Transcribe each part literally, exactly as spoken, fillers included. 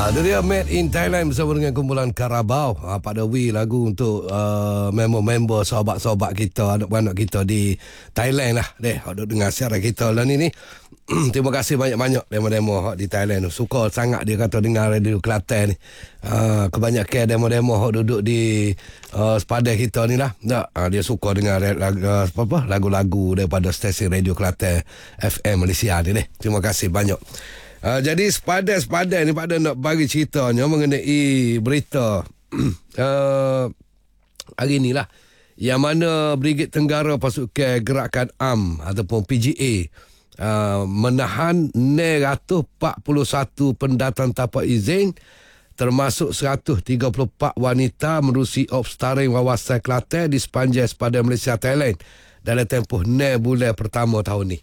Ah, itu dia Made in Thailand bersama dengan kumpulan Carabao. Ah, Pak Dewi lagu untuk uh, member-member sahabat-sahabat kita, anak-anak kita di Thailand lah. Deh, duk dengar siaran kita lah ni ni. Terima kasih banyak-banyak demo-demo di Thailand. Suka sangat dia kata dengar radio Kelantan ni. Uh, kebanyakan demo-demo hok duduk di uh, sepadan kita ni lah. Tak, uh, dia suka dengar lagu, uh, apa, lagu-lagu daripada stesen radio Kelantan F M Malaysia ni. Deh. Terima kasih banyak. Uh, jadi sepadan-sepadan ni pada nak bagi ceritanya mengenai berita uh, hari ni lah, yang mana Brigade Tenggara Pasukan Gerakan A M ataupun P G A uh, menahan enam ratus empat puluh satu pendatang tanpa izin, termasuk seratus tiga puluh empat wanita menerusi opstaring wawasan Kelantan di sepanjang sepadan Malaysia Thailand dalam tempoh enam bulan pertama tahun ni.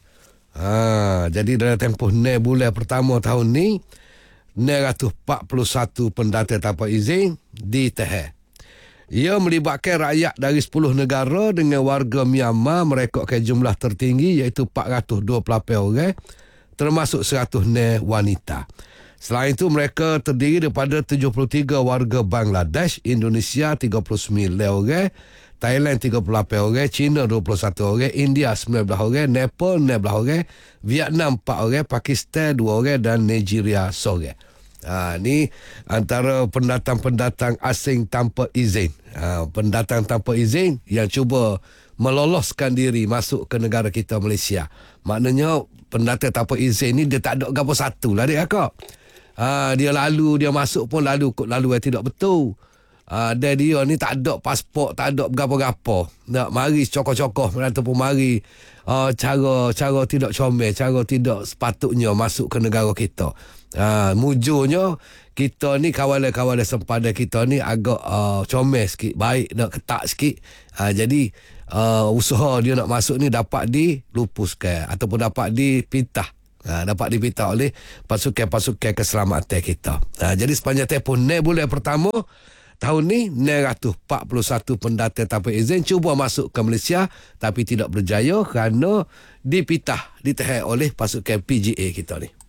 Ha, jadi dalam tempoh enam bulan pertama tahun ni, enam ratus empat puluh satu pendatang tanpa izin ditahan. Ia melibatkan rakyat dari sepuluh negara dengan warga Myanmar merekodkan jumlah tertinggi iaitu empat ratus dua puluh lapan orang, termasuk seratus enam wanita. Selain itu, mereka terdiri daripada tujuh puluh tiga warga Bangladesh, Indonesia tiga puluh sembilan orang, Thailand tiga puluh lapan orang, China dua puluh satu orang, India sembilan belas orang, Nepal enam belas orang, Vietnam empat orang, Pakistan dua orang dan Nigeria seorang. Ha, ni antara pendatang-pendatang asing tanpa izin. Ha, pendatang tanpa izin yang cuba meloloskan diri masuk ke negara kita Malaysia. Maknanya pendatang tanpa izin ni dia tak ada apa satu lah dia kak. Ha, dia lalu, dia masuk pun lalu kot lalu yang tidak betul. Uh, dan dia ni tak ada pasport, tak ada berapa-berapa. Nak mari cokoh-cokoh ataupun mari uh, cara cara tidak comel, cara tidak sepatutnya masuk ke negara kita. Uh, mujurnya kita ni kawalan-kawalan sempadan kita ni agak uh, comel sikit, baik, nak ketat sikit. Uh, jadi uh, usaha dia nak masuk ni dapat dilupuskan ataupun dapat dipintah. Ha, dapat dipintah oleh pasukan-pasukan keselamatan kita. Ha, jadi sepanjang tempoh enam bulan pertama tahun ni, enam ratus empat puluh satu pendatang tanpa izin cuba masuk ke Malaysia tapi tidak berjaya kerana dipitah, ditahan oleh pasukan P G A kita ni.